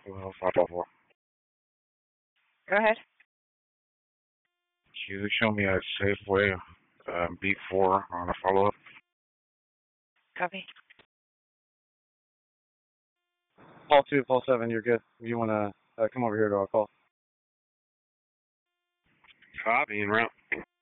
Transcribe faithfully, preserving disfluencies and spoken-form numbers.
Well, five four four. Go ahead. Can you show me a safe way, um, B four on a follow up? Copy. Paul two, Paul seven, you're good. If you want to uh, come over here to our call. Copy, en route.